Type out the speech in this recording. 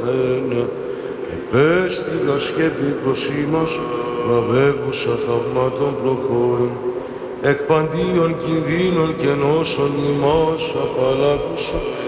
παρθένε, επέστειλα σκέπη προς ημάς, βραβεύουσα θαυμάτων προχώρην, εκ παντίων κινδύνων και νόσων ημάς απαλλάτουσα,